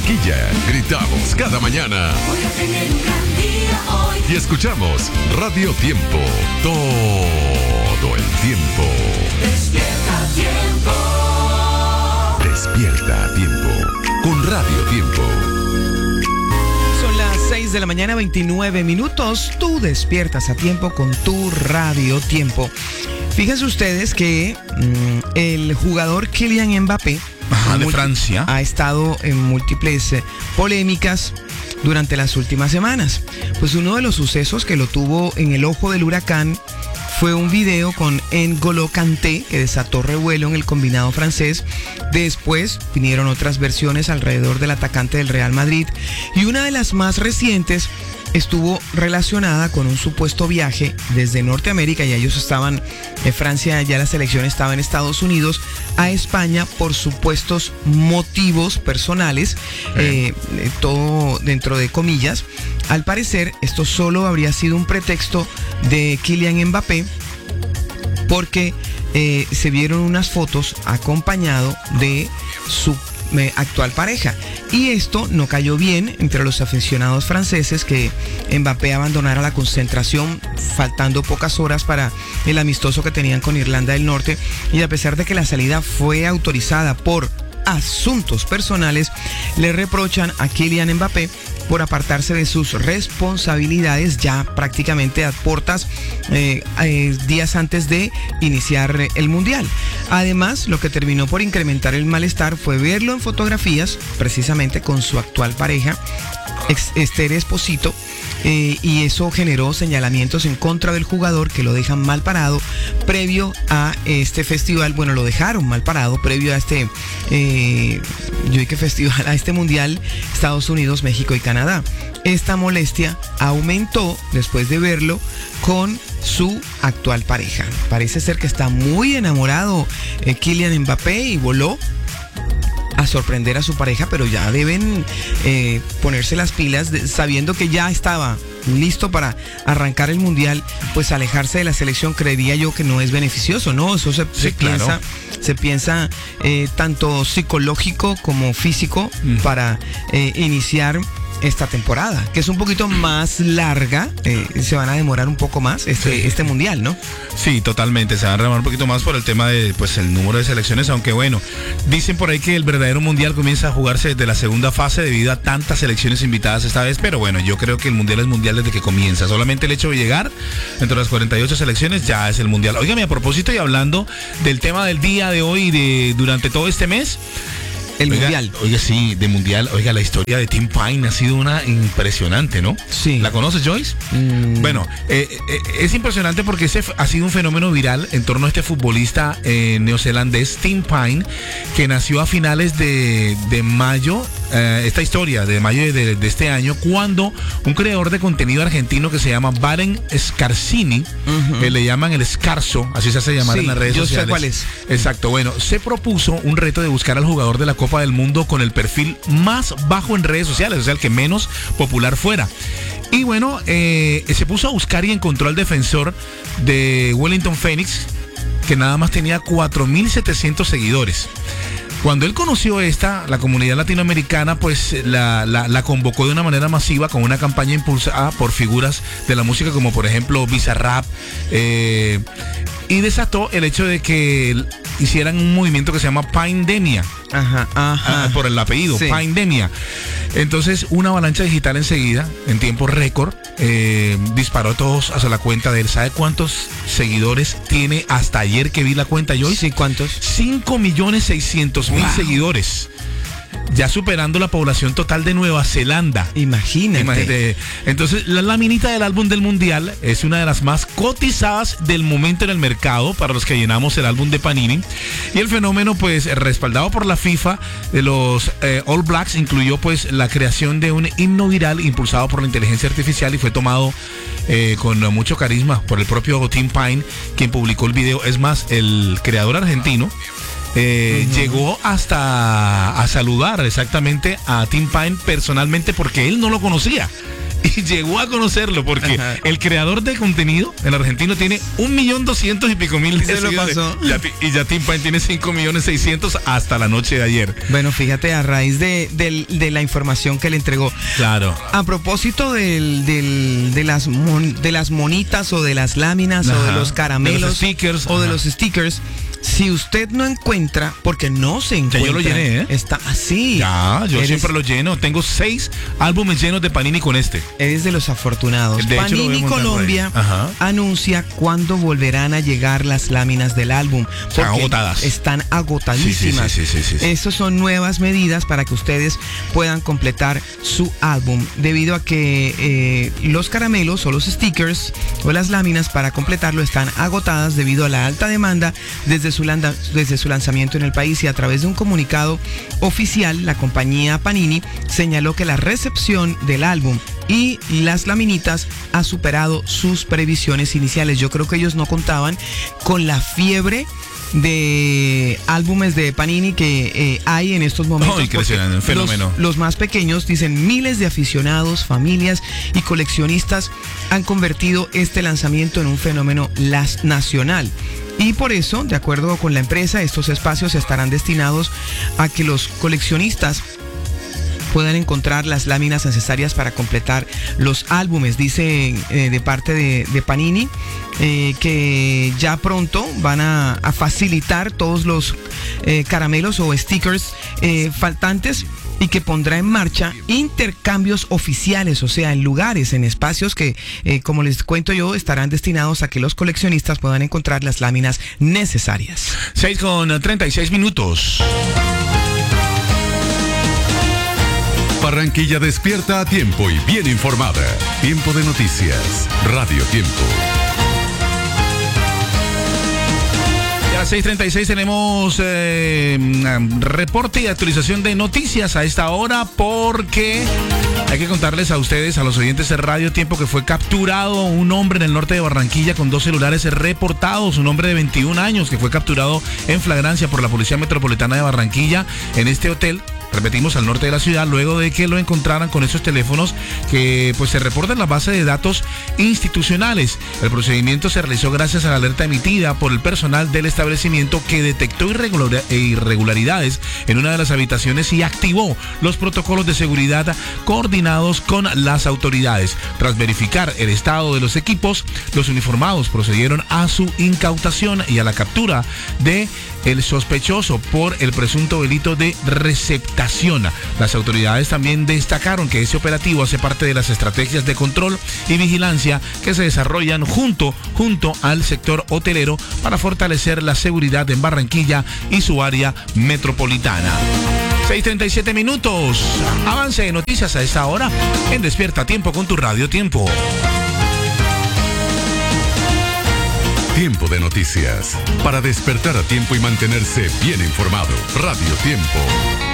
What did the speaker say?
Barranquilla, gritamos cada mañana. Voy a tener un gran día hoy. Y escuchamos Radio Tiempo, todo el tiempo. Despierta tiempo. Despierta a tiempo, con Radio Tiempo. Son las 6 de la mañana, 29 minutos. Tú despiertas a tiempo con tu Radio Tiempo. Fíjense ustedes que el jugador Kylian Mbappé de Francia ha estado en múltiples polémicas durante las últimas semanas. Pues uno de los sucesos que lo tuvo en el ojo del huracán fue un video con N'Golo Kanté que desató revuelo en el combinado francés. Después vinieron otras versiones alrededor del atacante del Real Madrid y una de las más recientes estuvo relacionada con un supuesto viaje desde Norteamérica, ya ellos estaban en Francia, ya la selección estaba en Estados Unidos, a España por supuestos motivos personales, todo dentro de comillas. Al parecer, esto solo habría sido un pretexto de Kylian Mbappé porque se vieron unas fotos acompañado de su actual pareja. Y esto no cayó bien entre los aficionados franceses, que Mbappé abandonara la concentración faltando pocas horas para el amistoso que tenían con Irlanda del Norte. Y a pesar de que la salida fue autorizada por asuntos personales, le reprochan a Kylian Mbappé por apartarse de sus responsabilidades ya prácticamente a portas días antes de iniciar el Mundial. Además, lo que terminó por incrementar el malestar fue verlo en fotografías precisamente con su actual pareja, Esther Esposito, y eso generó señalamientos en contra del jugador que lo dejan mal parado previo a este festival. Bueno, lo dejaron mal parado previo a este festival, a este Mundial Estados Unidos, México y Canadá. Esta molestia aumentó después de verlo con su actual pareja. Parece ser que está muy enamorado Kylian Mbappé y voló a sorprender a su pareja, pero ya deben ponerse las pilas sabiendo que ya estaba listo para arrancar el Mundial. Pues alejarse de la selección creería yo que no es beneficioso, ¿no? Eso se piensa tanto psicológico como físico para iniciar esta temporada, que es un poquito más larga. Se van a demorar un poco más este Mundial, ¿no? Sí, totalmente, se van a demorar un poquito más por el tema de el número de selecciones, aunque bueno, dicen por ahí que el verdadero Mundial comienza a jugarse desde la segunda fase debido a tantas selecciones invitadas esta vez, pero bueno, yo creo que el Mundial es Mundial desde que comienza. Solamente el hecho de llegar entre las 48 selecciones ya es el Mundial. Óigame, a propósito y hablando del tema del día de hoy y durante todo este mes, Mundial. Oiga, sí, de Mundial. Oiga, la historia de Tim Pine ha sido una impresionante, ¿no? Sí. ¿La conoces, Joyce? Bueno, es impresionante porque ese ha sido un fenómeno viral en torno a este futbolista neozelandés, Tim Pine, que nació a finales de mayo, esta historia de mayo de este año, cuando un creador de contenido argentino que se llama Varen Scarsini, le llaman el Scarso, así se hace llamar en las redes sociales. Yo sé cuál es. Exacto, bueno, se propuso un reto de buscar al jugador de la Copa del Mundo con el perfil más bajo en redes sociales, o sea, el que menos popular fuera. Y bueno, se puso a buscar y encontró al defensor de Wellington Phoenix, que nada más tenía 4.700 seguidores. Cuando él conoció la comunidad latinoamericana, pues la convocó de una manera masiva con una campaña impulsada por figuras de la música como por ejemplo Bizarrap, y desató el hecho de que hicieran un movimiento que se llama Pindemia. Por el apellido, sí. Pindemia. Entonces una avalancha digital enseguida, en tiempo récord, disparó a todos hacia la cuenta de él. ¿Sabe cuántos seguidores tiene hasta ayer que vi la cuenta, Joyce? Sí, ¿cuántos? 5.600.000 seguidores. Ya superando la población total de Nueva Zelanda. Imagínate. Entonces, la laminita del álbum del Mundial es una de las más cotizadas del momento en el mercado para los que llenamos el álbum de Panini. Y el fenómeno, pues, respaldado por la FIFA de los All Blacks, incluyó, pues, la creación de un himno viral impulsado por la inteligencia artificial y fue tomado con mucho carisma por el propio Tim Pine, quien publicó el video. Es más, el creador argentino llegó hasta a saludar exactamente a Tim Pine personalmente porque él no lo conocía. y llegó a conocerlo porque Ajá. el creador de contenido, el argentino, tiene 1.200.000 y pico de Se lo seguidores. pasó. Y Yatin Pain tiene 5.600.000 hasta la noche de ayer. Bueno, fíjate, a raíz de la información que le entregó. Claro. A propósito de las monitas o de las láminas o de Ajá. los caramelos De los stickers, o de ajá. los stickers, si usted no encuentra, porque no se encuentra, yo lo llené, ¿eh? está así. Ya, yo Eres- siempre lo lleno. Tengo 6 álbumes llenos de Panini con este. Eres de los afortunados. De hecho, lo voy a Panini montar por ahí. Colombia Ajá. anuncia cuándo volverán a llegar las láminas del álbum. Están porque agotadas. Están agotadísimas. Sí. Estas son nuevas medidas para que ustedes puedan completar su álbum, debido a que los caramelos o los stickers o las láminas para completarlo están agotadas debido a la alta demanda desde su lanzamiento en el país. Y a través de un comunicado oficial, la compañía Panini señaló que la recepción del álbum y las laminitas ha superado sus previsiones iniciales. Yo creo que ellos no contaban con la fiebre de álbumes de Panini que hay en estos momentos. Oh, impresionante, un fenómeno. Los más pequeños, dicen, miles de aficionados, familias y coleccionistas han convertido este lanzamiento en un fenómeno nacional. Y por eso, de acuerdo con la empresa, estos espacios estarán destinados a que los coleccionistas puedan encontrar las láminas necesarias para completar los álbumes. Dice de parte de Panini que ya pronto van a facilitar todos los caramelos o stickers faltantes, y que pondrá en marcha intercambios oficiales, o sea, en lugares, en espacios que, como les cuento yo, estarán destinados a que los coleccionistas puedan encontrar las láminas necesarias. 6:36. Barranquilla despierta a tiempo y bien informada. Tiempo de noticias. Radio Tiempo. Ya 6:36 tenemos reporte y actualización de noticias a esta hora, porque hay que contarles a ustedes, a los oyentes de Radio Tiempo, que fue capturado un hombre en el norte de Barranquilla con 2 celulares reportados. Un hombre de 21 años que fue capturado en flagrancia por la Policía Metropolitana de Barranquilla en este hotel. Repetimos, al norte de la ciudad, luego de que lo encontraran con esos teléfonos que pues se reportan en la base de datos institucionales. El procedimiento se realizó gracias a la alerta emitida por el personal del establecimiento, que detectó irregularidades en una de las habitaciones y activó los protocolos de seguridad coordinados con las autoridades. Tras verificar el estado de los equipos, los uniformados procedieron a su incautación y a la captura de el sospechoso por el presunto delito de receptación. Las autoridades también destacaron que ese operativo hace parte de las estrategias de control y vigilancia que se desarrollan junto al sector hotelero para fortalecer la seguridad en Barranquilla y su área metropolitana. 6:37. Avance de noticias a esta hora en Despierta Tiempo con tu Radio Tiempo. Tiempo de noticias. Para despertar a tiempo y mantenerse bien informado. Radio Tiempo.